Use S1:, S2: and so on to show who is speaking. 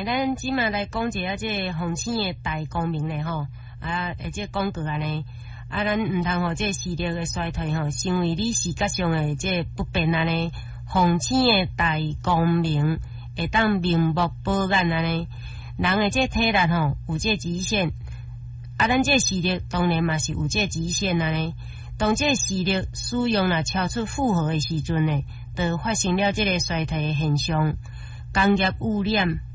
S1: 咱即马来讲一下这风险的大光明咧吼，这广告安尼，咱毋通互这视力的衰退吼，成为你视觉上的这不便安尼。风险的大光明会当明目保眼安尼，人的这体力吼有这极限，咱这视力当然嘛是有这极限安尼。当这视力使用若超出负荷的时阵呢，就发生了这个衰退的现象。工业污染、